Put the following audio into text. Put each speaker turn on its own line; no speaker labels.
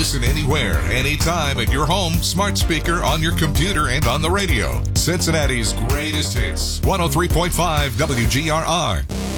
Listen anywhere, anytime at your home, smart speaker, on your computer, and on the radio. Cincinnati's greatest hits. 103.5 WGRR.